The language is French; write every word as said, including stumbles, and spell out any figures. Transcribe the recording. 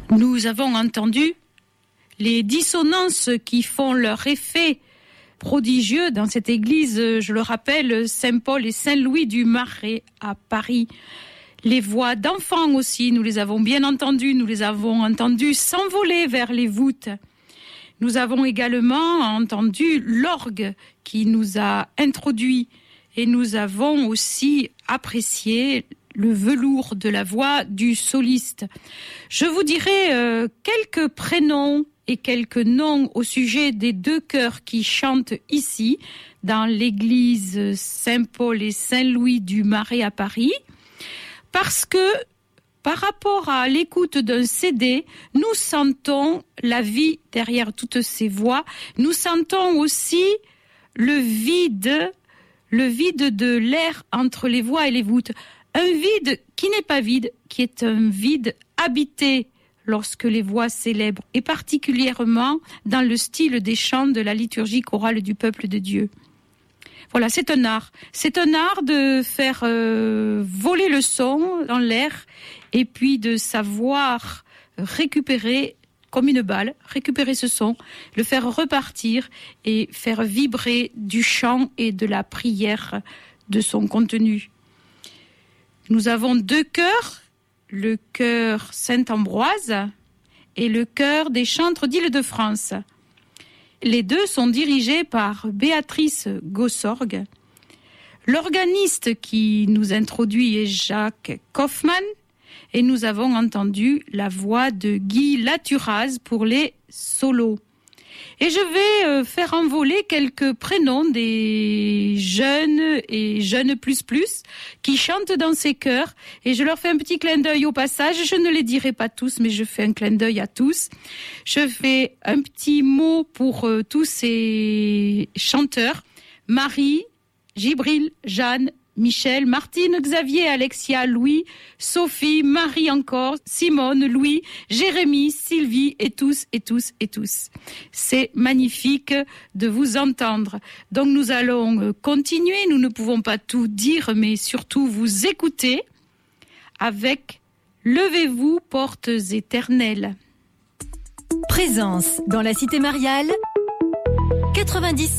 Nous avons entendu les dissonances qui font leur effet prodigieux dans cette église, je le rappelle, Saint-Paul et Saint-Louis du Marais à Paris. Les voix d'enfants aussi, nous les avons bien entendues, nous les avons entendues s'envoler vers les voûtes. Nous avons également entendu l'orgue qui nous a introduits et nous avons aussi apprécié le velours de la voix du soliste. Je vous dirai euh, quelques prénoms et quelques noms au sujet des deux chœurs qui chantent ici, dans l'église Saint-Paul et Saint-Louis du Marais à Paris, parce que par rapport à l'écoute d'un C D, nous sentons la vie derrière toutes ces voix, nous sentons aussi le vide, le vide de l'air entre les voix et les voûtes. Un vide qui n'est pas vide, qui est un vide habité lorsque les voix célèbrent, et particulièrement dans le style des chants de la liturgie chorale du peuple de Dieu. Voilà, c'est un art. C'est un art de faire euh, voler le son dans l'air et puis de savoir récupérer comme une balle, récupérer ce son, le faire repartir et faire vibrer du chant et de la prière de son contenu. Nous avons deux chœurs, le chœur Saint-Ambroise et le chœur des chantres d'Île-de-France. Les deux sont dirigés par Béatrice Gossorgue. L'organiste qui nous introduit est Jacques Kaufmann et nous avons entendu la voix de Guy Laturaz pour les solos. Et je vais euh, faire envoler quelques prénoms des jeunes et jeunes plus plus qui chantent dans ces chœurs. Et je leur fais un petit clin d'œil au passage. Je ne les dirai pas tous, mais je fais un clin d'œil à tous. Je fais un petit mot pour euh, tous ces chanteurs. Marie, Gibril, Jeanne, Michel, Martine, Xavier, Alexia, Louis, Sophie, Marie encore, Simone, Louis, Jérémie, Sylvie et tous et tous et tous. C'est magnifique de vous entendre. Donc nous allons continuer, nous ne pouvons pas tout dire, mais surtout vous écouter avec Levez-vous, portes éternelles. Présence dans la cité mariale quatre-vingt-dix